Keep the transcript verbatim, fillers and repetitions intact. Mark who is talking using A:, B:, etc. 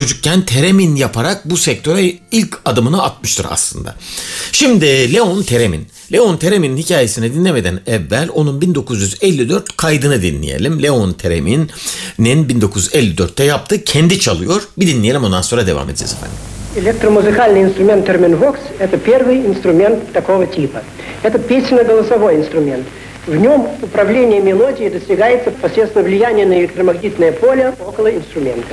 A: çocukken teremin yaparak bu sektöre ilk adımını atmıştır aslında. Şimdi Leon Theremin. Leon Theremin'in hikayesini dinlemeden evvel onun bin dokuz yüz elli dört kaydını dinleyelim. Leon Theremin'in bin dokuz yüz elli dörtte yaptığı Kendi çalıyor. Bir dinleyelim, ondan sonra devam edeceğiz efendim.
B: Электромузыкальный инструмент терминвокс – это первый инструмент такого типа. Это песенно-голосовой инструмент. В нем управление мелодией достигается посредством влияния на электромагнитное поле около инструмента.